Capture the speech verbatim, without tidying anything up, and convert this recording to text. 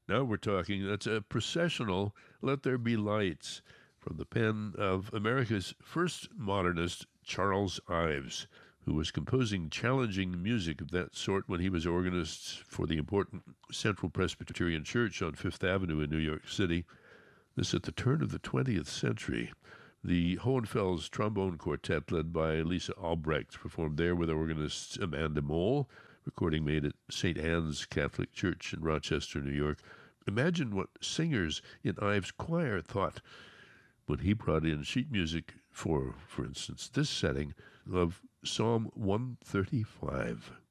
Now we're talking. That's a processional Let There Be Lights from the pen of America's first modernist, Charles Ives, who was composing challenging music of that sort when he was organist for the important Central Presbyterian Church on Fifth Avenue in New York City. This at the turn of the twentieth century. The Hohenfels Trombone Quartet, led by Lisa Albrecht, performed there with organist Amanda Mole, recording made at Saint Anne's Catholic Church in Rochester, New York. Imagine what singers in Ives' choir thought when he brought in sheet music for, for instance, this setting of Psalm one thirty-five.